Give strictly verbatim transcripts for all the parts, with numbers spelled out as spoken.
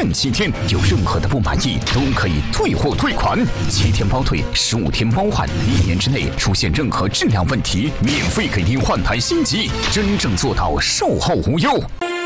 用七天，有任何的不满意都可以退货退款，七天包退，十五天包换，一年之内出现任何质量问题，免费给您换台新机，真正做到售后无忧。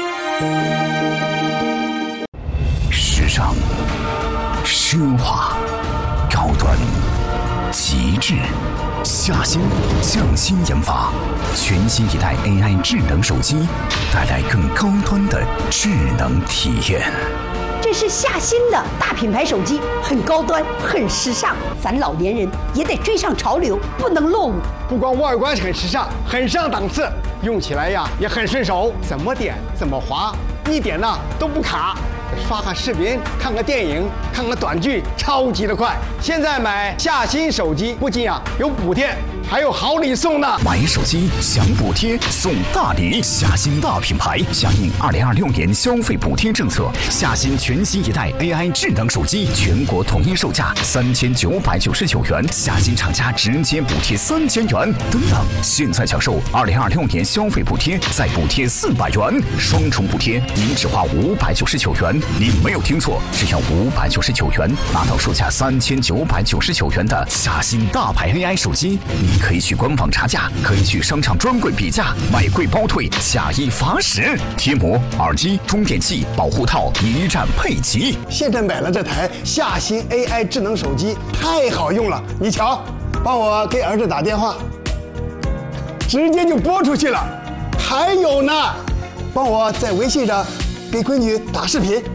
时尚、奢华、高端、极致。夏新匠心研发，全新一代 A I 智能手机，带来更高端的智能体验。 这是夏新的大品牌手机，很高端，很时尚，咱老年人也得追上潮流，不能落伍。 不光外观很时尚，很上档次，用起来呀也很顺手，怎么点怎么滑，一点呢都不卡。刷个视频，看个电影，看个短剧，超级的快。现在买夏新手机，不仅啊有补贴，还有好礼送呢。 买手机享补贴送大礼，夏新大品牌响应二零二六年消费补贴政策，夏新全新一代 A I 智能手机全国统一售价三千九百九十九元，夏新厂家直接补贴三千元。等等，现在享受二零二六年消费补贴，再补贴四百元，双重补贴，您只花五百九十九元。您没有听错，只要五百九十九元拿到售价三千九百九十九元的夏新大牌 A I 手机。你可以去官网查价，可以去商场专柜比价，买贵包退，下一罚十。贴膜、耳机、充电器、保护套一站配齐。 现在买了这台夏新 A I 智能手机，太好用了。你瞧，帮我给儿子打电话，直接就拨出去了。还有呢，帮我在微信上给闺女打视频。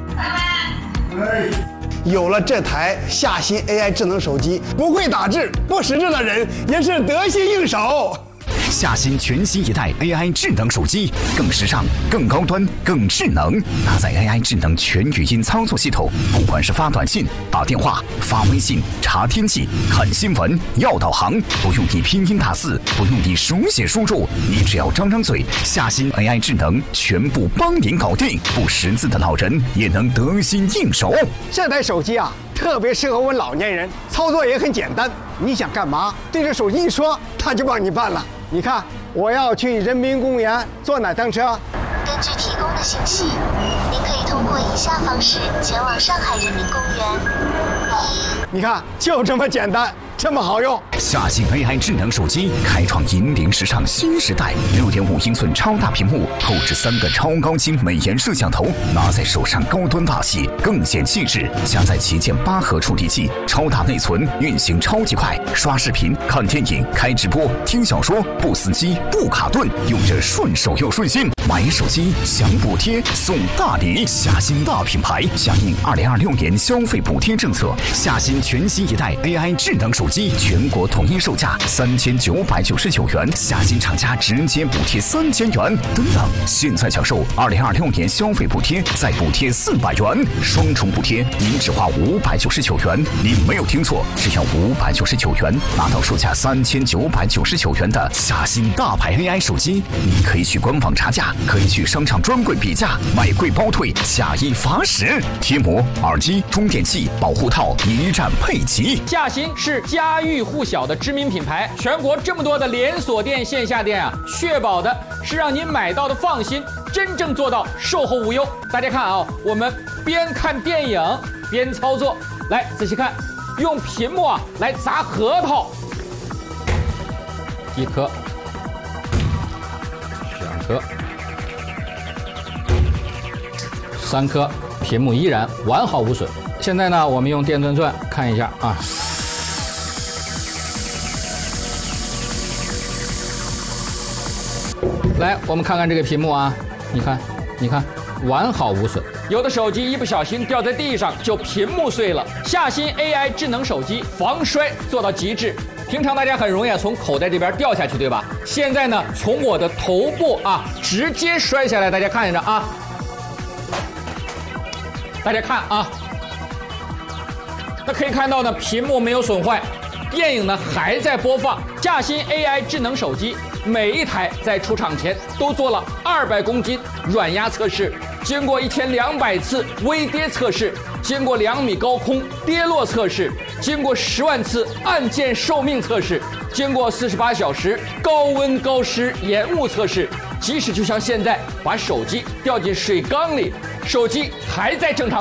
有了这台夏新 A I 智能手机，不会打字、不识字的人也是得心应手。 夏新全新一代 A I 智能手机，更时尚、更高端、更智能，搭载 A I 智能全语音操作系统，不管是发短信、打电话、发微信、查天气、看新闻、要导航，不用你拼音打字，不用你手写输入，你只要张张嘴，夏新 A I 智能全部帮您搞定，不识字的老人也能得心应手。 这台手机啊，特别适合我们老年人，操作也很简单，你想干嘛，对着手机一说，它就帮你办了。你看，我要去人民公园坐哪趟车？ 根据提供的信息，您可以通过以下方式前往上海人民公园。一， 你看，就这么简单，这么好用。 夏新 A I 智能手机开创引领时尚新时代，六点五英寸超大屏幕，后置三个超高清美颜摄像头，拿在手上高端大气，更显气质。加载旗舰八核处理器，超大内存，运行超级快，刷视频、看电影、开直播、听小说，不死机、不卡顿，用着顺手又顺心。买手机享补贴送大礼，夏新大品牌响应二零二六年消费补贴政策，夏新全新一代 A I 智能手机全国统一售价三千九百九十九元，夏新厂家直接补贴三千元。等等，现在享受二零二六年消费补贴，再补贴四百元，双重补贴，您只花五百九十九元。您没有听错，只要五百九十九元拿到售价三千九百九十九元的夏新大牌 A I 手机。你可以去官网查价，可以去商场专柜比价，买贵包退，下一罚十。贴膜、耳机、充电器、保护套一站配齐。 夏新是家喻户晓的知名品牌，全国这么多的连锁店、线下店啊，确保的是让您买到的放心，真正做到售后无忧。大家看啊，我们边看电影边操作，来仔细看，用屏幕啊来砸核桃，一颗、两颗、三颗，屏幕依然完好无损。现在呢，我们用电钻钻看一下啊。来，我们看看这个屏幕啊，你看，你看，完好无损。有的手机一不小心掉在地上，就屏幕碎了。夏新 A I 智能手机防摔做到极致。平常大家很容易啊从口袋这边掉下去，对吧？现在呢，从我的头部啊直接摔下来，大家看着啊，大家看啊，那可以看到呢，屏幕没有损坏，电影呢还在播放。夏新 A I 智能手机每一台在出厂前都做了二百公斤软压测试，经过一千两百次微跌测试，经过两米高空跌落测试，经过十万次按键寿命测试，经过四十八小时高温高湿延误测试。即使就像现在把手机掉进水缸里，手机还在正常